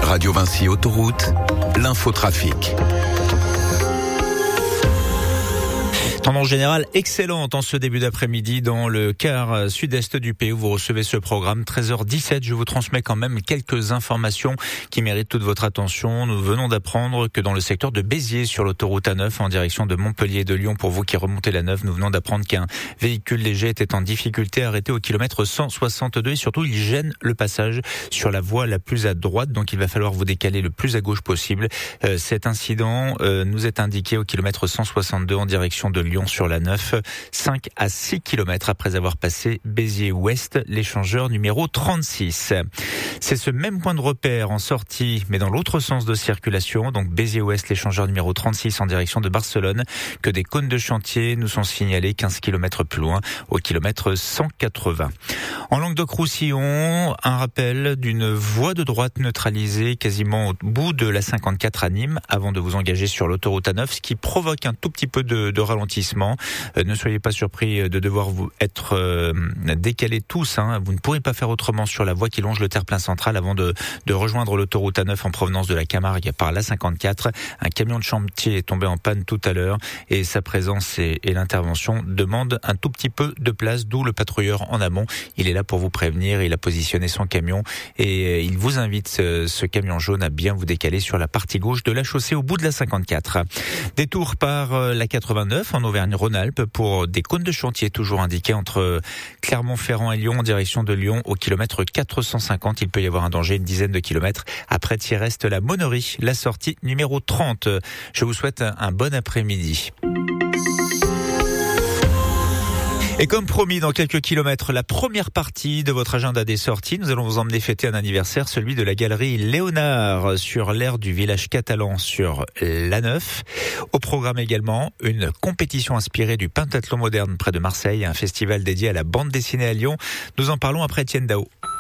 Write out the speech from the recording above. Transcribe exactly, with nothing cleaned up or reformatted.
Radio Vinci Autoroute, l'infotrafic. Tendance générale excellente en ce début d'après-midi dans le quart sud-est du pays où vous recevez ce programme. treize heures dix-sept, je vous transmets quand même quelques informations qui méritent toute votre attention. Nous venons d'apprendre que dans le secteur de Béziers, sur l'autoroute A neuf en direction de Montpellier et de Lyon, pour vous qui remontez la neuf, nous venons d'apprendre qu'un véhicule léger était en difficulté, arrêté au kilomètre cent soixante-deux et surtout il gêne le passage sur la voie la plus à droite, donc il va falloir vous décaler le plus à gauche possible. Euh, cet incident euh, nous est indiqué au kilomètre cent soixante-deux en direction de Lyon sur la neuf, cinq à six kilomètres après avoir passé Béziers-Ouest, l'échangeur numéro trente-six. C'est ce même point de repère en sortie, mais dans l'autre sens de circulation, donc Béziers-Ouest, l'échangeur numéro trente-six en direction de Barcelone, que des cônes de chantier nous sont signalés quinze kilomètres plus loin, au kilomètre cent quatre-vingts. En Languedoc-Roussillon, un rappel d'une voie de droite neutralisée quasiment au bout de la cinquante-quatre à Nîmes, avant de vous engager sur l'autoroute A neuf, ce qui provoque un tout petit peu de, de ralentissement. Euh, ne soyez pas surpris de devoir vous être euh, décalés tous. Hein. Vous ne pourrez pas faire autrement sur la voie qui longe le terre-plein central avant de, de rejoindre l'autoroute A neuf en provenance de la Camargue par la cinquante-quatre. Un camion de chantier est tombé en panne tout à l'heure et sa présence et, et l'intervention demandent un tout petit peu de place, d'où le patrouilleur en amont. Il est là pour vous prévenir, il a positionné son camion et il vous invite, ce, ce camion jaune, à bien vous décaler sur la partie gauche de la chaussée au bout de la cinquante-quatre. Détour par la quatre-vingt-neuf en Auvergne-Rhône-Alpes pour des cônes de chantier toujours indiqués entre Clermont-Ferrand et Lyon en direction de Lyon au kilomètre quatre cent cinquante. Il peut y avoir un danger, une dizaine de kilomètres. Après, il reste la Monnerie, la sortie numéro trente. Je vous souhaite un bon après-midi. Et comme promis, dans quelques kilomètres, la première partie de votre agenda des sorties, nous allons vous emmener fêter un anniversaire, celui de la galerie Léonard, sur l'aire du village catalan sur l'A neuf. Au programme également, une compétition inspirée du pentathlon moderne près de Marseille, un festival dédié à la bande dessinée à Lyon. Nous en parlons après Étienne Dao.